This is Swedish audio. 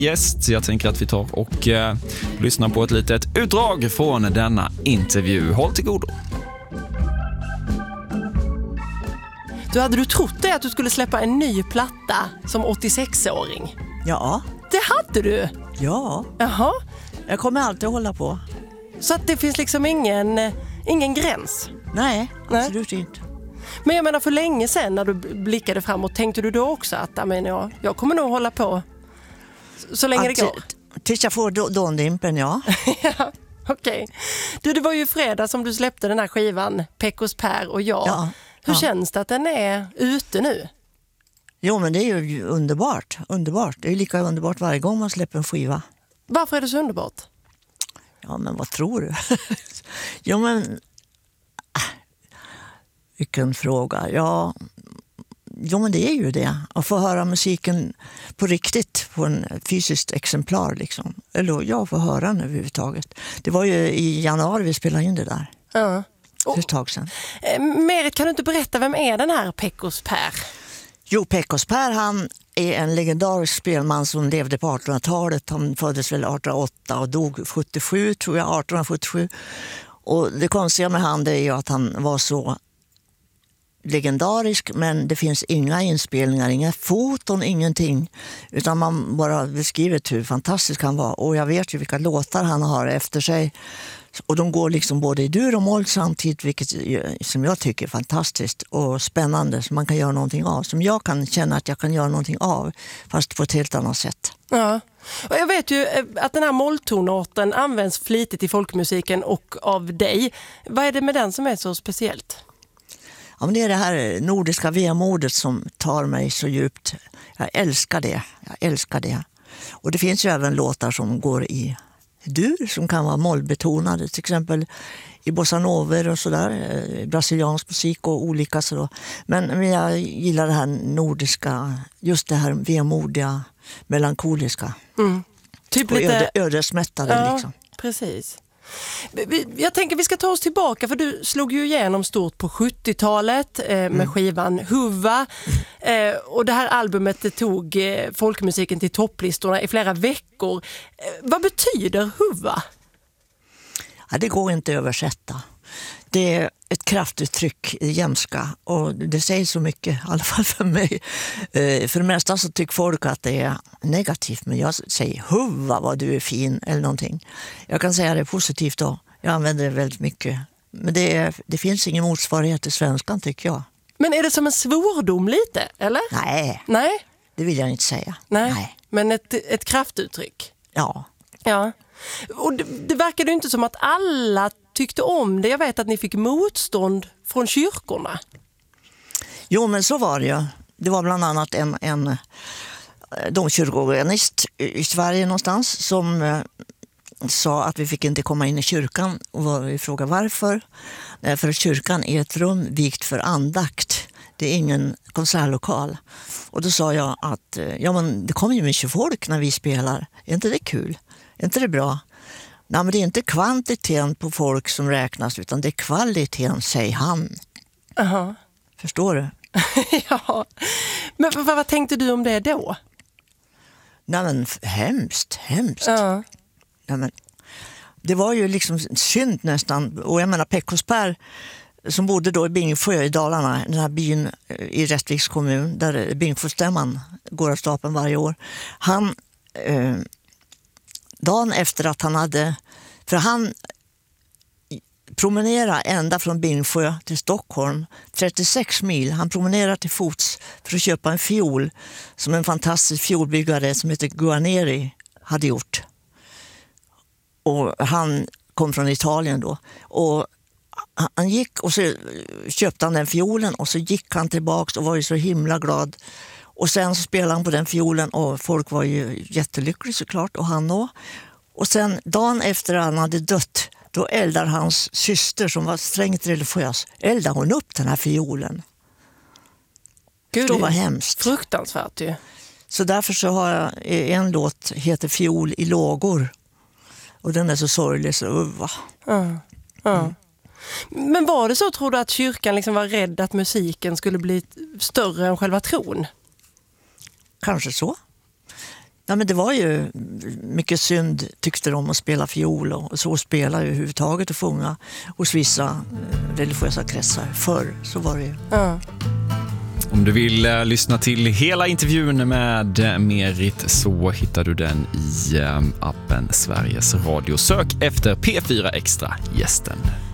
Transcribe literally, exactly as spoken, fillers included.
gäst. Jag tänker att vi tar och eh, lyssnar på ett litet utdrag från denna intervju. Håll till godo. Du, hade du trott det att du skulle släppa en ny platta som åttiosex-åring? Ja. Det hade du? Ja. Jaha. Jag kommer alltid att hålla på. Så att det finns liksom ingen, ingen gräns? Nej, Nej. absolut inte. Men jag menar, för länge sedan när du blickade framåt, tänkte du då också att jag, menar, jag, jag kommer nog hålla på så länge att, det går? Tills jag får dåndimpen, ja. Ja, okej. Okay. Du, det var ju fredag som du släppte den här skivan, Pekos Per och jag. Ja. Hur ja. känns det att den är ute nu? Jo, men det är ju underbart. Underbart. Det är lika underbart varje gång man släpper en skiva. Varför är det så underbart? Ja, men vad tror du? Jo, men... Vilken fråga. Ja, jo, men det är ju det. Att få höra musiken på riktigt, på en fysiskt exemplar. Liksom. Eller jag får höra den överhuvudtaget. Det var ju i januari vi spelade in det där. Ja. För ett tag sedan. Merit, kan du inte berätta, vem är den här Pekos Per? Jo, Pekos Per, han är en legendarisk spelman som levde på artonhundratalet. Han föddes väl arton noll åtta och dog sjuttiosju, tror jag, arton sjuttiosju. Och det konstiga med han är ju att han var så legendarisk, men det finns inga inspelningar, inga foton, ingenting. Utan man bara beskriver hur fantastisk han var. Och jag vet ju vilka låtar han har efter sig. Och de går liksom både i dur och moll samtidigt, vilket som jag tycker är fantastiskt och spännande, som man kan göra någonting av. Som jag kan känna att jag kan göra någonting av, fast på ett helt annat sätt. Ja, och jag vet ju att den här molltonarten används flitigt i folkmusiken och av dig. Vad är det med den som är så speciellt? Ja, men det är det här nordiska vemodet som tar mig så djupt. Jag älskar det. Jag älskar det. Och det finns ju även låtar som går i dur, som kan vara mollbetonade. Till exempel i bossa nover och sådär. Brasiliansk musik och olika så. Men jag gillar det här nordiska, just det här vemodiga, melankoliska. Mm. Typ och lite öde, ödesmättade ja, liksom. Precis. Jag tänker vi ska ta oss tillbaka, för du slog ju igenom stort på sjuttiotalet eh, med mm. skivan Huva. Eh, och det här albumet det tog eh, folkmusiken till topplistorna i flera veckor. Eh, vad betyder Huva? Ja, det går inte att översätta. Det är ett kraftuttryck i jämska och det säger så mycket, i alla fall för mig. Eh, för det mesta så tycker folk att det är negativt, men jag säger huva vad du är fin eller någonting. Jag kan säga det positivt då. Jag använder det väldigt mycket. Men det, är, det finns ingen motsvarighet i svenskan, tycker jag. Men är det som en svordom lite, eller? Nej, Nej. Det vill jag inte säga. Nej, Nej. Men ett, ett kraftuttryck? Ja. Ja. Och det, det verkar ju inte som att alla tyckte om det. Jag vet att ni fick motstånd från kyrkorna. Jo, men så var det ju. Det var bland annat en, en domkyrkoorganist i Sverige någonstans som eh, sa att vi fick inte komma in i kyrkan. Och vi frågade varför. För att kyrkan är ett rum vikt för andakt. Det är ingen konsertlokal. Och då sa jag att ja, men det kommer ju mycket folk när vi spelar. Är inte det kul? Är inte det bra? Nej, men det är inte kvantiteten på folk som räknas, utan det är kvaliteten, säger han. Uh-huh. Förstår du? Ja. Men vad, vad tänkte du om det då? Nej, men hemskt, hemskt. Uh-huh. Nej, men, det var ju liksom synd nästan. Och jag menar, Pekos Per som bodde då i Bingsjö i Dalarna, den här byn i Rättviks kommun där Bingsjöstämman går av stapeln varje år. Han, eh, dagen efter att han hade, för han promenerade ända från Bingsjö till Stockholm, trettiosex mil. Han promenerade till fots för att köpa en fiol som en fantastisk fiolbyggare som heter Guarneri hade gjort. Och han kom från Italien då. Och han gick och så köpte han den fiolen och så gick han tillbaks och var ju så himla glad. Och sen så spelade han på den fiolen och folk var ju jättelyckliga såklart, och han då. Och sen dagen efter han hade dött, då eldar hans syster som var strängt religiös, eldar hon upp den här fiolen. Gud, det var hemskt. Fruktansvärt ju. Så därför så har jag en låt heter Fiol i lågor. Och den är så sorglig så uh, uh, uh. Mm. Men var det så, tror du, att kyrkan liksom var rädd att musiken skulle bli större än själva tron? Kanske så. Ja, men det var ju mycket synd, tyckte de, att spela fiol och så spela överhuvudtaget och sjunga hos vissa religiösa kretsar. Förr så var det ju. Ja. Om du vill uh, lyssna till hela intervjun med uh, Merit så hittar du den i uh, appen Sveriges Radio. Sök efter P fyra Extra gästen.